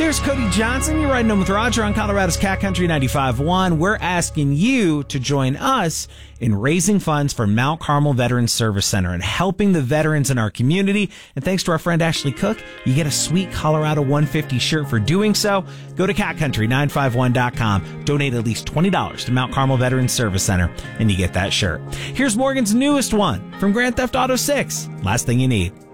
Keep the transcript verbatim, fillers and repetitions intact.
here's Cody Johnson. You're riding home with Roger on Colorado's Cat Country ninety-five point one. We're asking you to join us in raising funds for Mount Carmel Veterans Service Center and helping the veterans in our community. And thanks to our friend Ashley Cook, you get a sweet Colorado one fifty shirt for doing so. Go to cat country nine five one dot com, donate at least twenty dollars to Mount Carmel Veterans Service Center, and you get that shirt. Here's Morgan's newest one from Grand Theft Auto six, Last Thing You Need.